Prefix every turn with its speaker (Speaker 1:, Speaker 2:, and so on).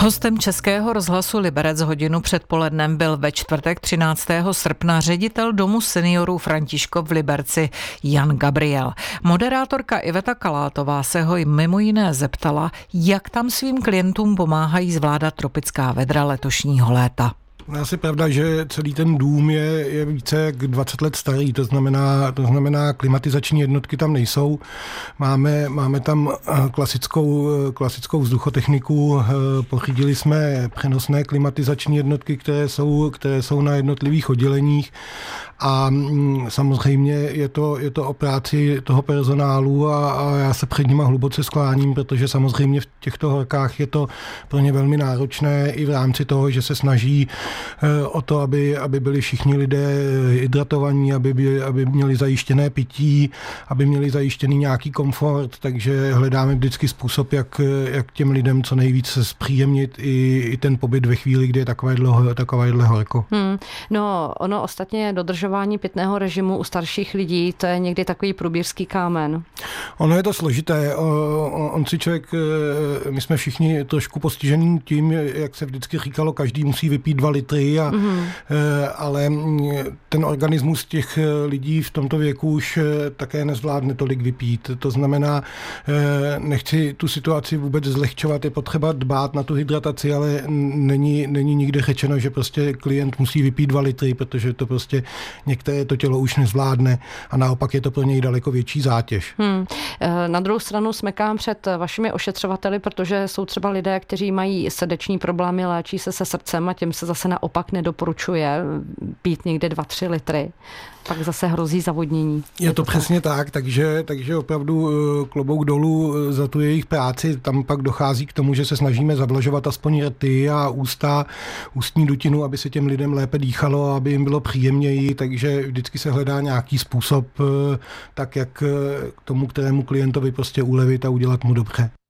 Speaker 1: Hostem Českého rozhlasu Liberec hodinu před polednem byl ve čtvrtek 13. srpna ředitel domu seniorů Františkov v Liberci Jan Gabriel. Moderátorka Iveta Kalátová se ho mimo jiné zeptala, jak tam svým klientům pomáhají zvládat tropická vedra letošního léta.
Speaker 2: Asi pravda, že celý ten dům je více jak 20 let starý, to znamená klimatizační jednotky tam nejsou. Máme tam klasickou vzduchotechniku, pořídili jsme přenosné klimatizační jednotky, které jsou na jednotlivých odděleních a samozřejmě je to o práci toho personálu a já se před nima hluboce skláním, protože samozřejmě v těchto horkách je to pro ně velmi náročné i v rámci toho, že se snaží o to, aby byli všichni lidé hydratovaní, aby měli zajištěné pití, aby měli zajištěný nějaký komfort, takže hledáme vždycky způsob, jak těm lidem co nejvíc zpříjemnit i ten pobyt ve chvíli, kdy je takovéhle horko.
Speaker 3: No, ono ostatně dodržování pitného režimu u starších lidí, to je někdy takový průběžský kámen.
Speaker 2: Ono je to složité. My jsme všichni trošku postižení tím, jak se vždycky říkalo, každý musí vypít 2 litry, ale ten organismus těch lidí v tomto věku už také nezvládne tolik vypít. To znamená, nechci tu situaci vůbec zlehčovat, je potřeba dbát na tu hydrataci, ale není nikde řečeno, že prostě klient musí vypít 2 litry, protože to prostě některé to tělo už nezvládne a naopak je to pro něj daleko větší zátěž.
Speaker 3: Na druhou stranu smekám před vašimi ošetřovateli, protože jsou třeba lidé, kteří mají srdeční problémy, léčí se srdcem a těm se zase naopak nedoporučuje pít někde 2-3 litry. Pak zase hrozí zavodnění.
Speaker 2: Je to přesně tak, takže opravdu klobouk dolů za tu jejich práci. Tam pak dochází k tomu, že se snažíme zavlažovat aspoň rty a ústní dutinu, aby se těm lidem lépe dýchalo, aby jim bylo příjemněji, takže vždycky se hledá nějaký způsob, tak jak tomu, kterému klientovi prostě ulevit a udělat mu dobře.